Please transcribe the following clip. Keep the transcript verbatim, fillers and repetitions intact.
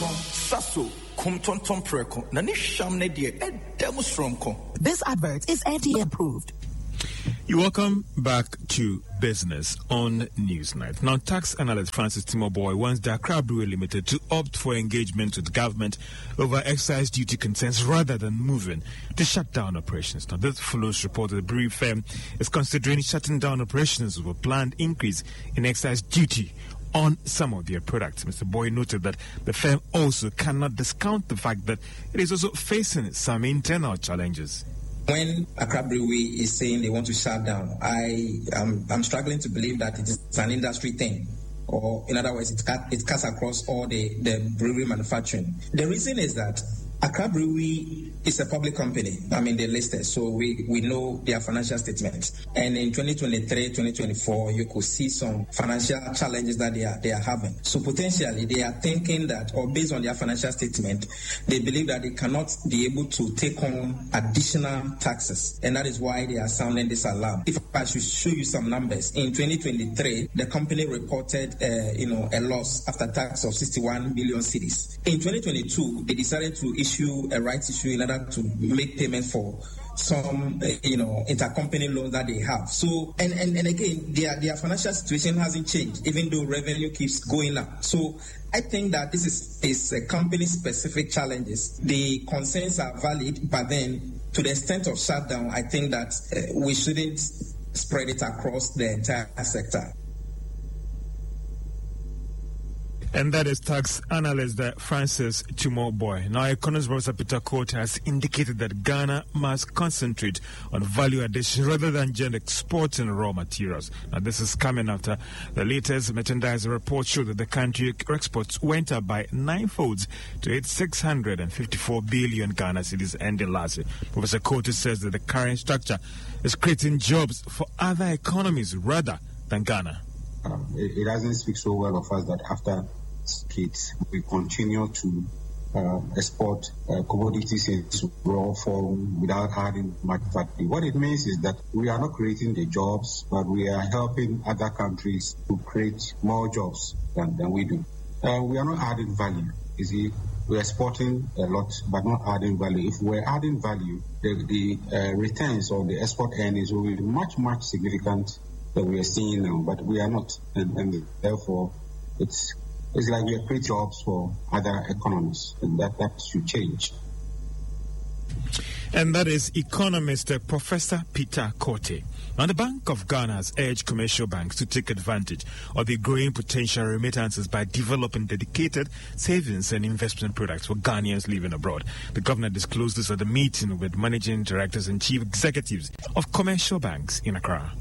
Sasso, Kumtonton Preko, Nanisham Nadia, and Demonstrom. This advert is F D A approved. You welcome back to Business on Newsnight. Now, tax analyst Francis Timoboy wants the Accra Brewery Limited to opt for engagement with government over excise duty concerns rather than moving to shut down operations. Now, this follows report that the brewery firm is considering shutting down operations over planned increase in excise duty on some of their products. Mister Boy noted that the firm also cannot discount the fact that it is also facing some internal challenges. When Accra Brewery is saying they want to shut down, I am I'm struggling to believe that it is an industry thing, or in other words, it cut, it cuts across all the, the brewery manufacturing. The reason is that Accra Brewery is a public company. I mean, they're listed, so we, we know their financial statements. And in twenty twenty-three, twenty twenty-four, you could see some financial challenges that they are they are having. So potentially, they are thinking that, or based on their financial statement, they believe that they cannot be able to take on additional taxes, and that is why they are sounding this alarm. If I should show you some numbers, in twenty twenty-three, the company reported, uh, you know, a loss after tax of sixty-one million cedis. In twenty twenty-two, they decided to issue a rights issue in order to make payments for some, uh, you know, intercompany loans that they have. So, and, and, and again, their, their financial situation hasn't changed, even though revenue keeps going up. So, I think that this is, is a company-specific challenges. The concerns are valid, but then to the extent of shutdown, I think that uh, we shouldn't spread it across the entire sector. And that is tax analyst uh, Francis Timoboy. Now, economist Professor Peter Court has indicated that Ghana must concentrate on value addition rather than just exporting raw materials. Now, this is coming after the latest merchandise report showed that the country exports went up by nine folds to its six hundred fifty-four billion Ghana cedis ending last year. Professor Court says that the current structure is creating jobs for other economies rather than Ghana. Um, it, it doesn't speak so well of us that after kids, we continue to uh, export uh, commodities in raw form without adding much value. What it means is that we are not creating the jobs, but we are helping other countries to create more jobs than, than we do. Uh, we are not adding value. You see, we are exporting a lot, but not adding value. If we're adding value, the, the uh, returns or the export earnings will be much, much significant than we are seeing now, but we are not. And, and therefore, it's It's like we create jobs for other economies, and that, that should change. And that is economist uh, Professor Peter Korte. Now, the Bank of Ghana has urged commercial banks to take advantage of the growing potential remittances by developing dedicated savings and investment products for Ghanaians living abroad. The governor disclosed this at a meeting with managing directors and chief executives of commercial banks in Accra.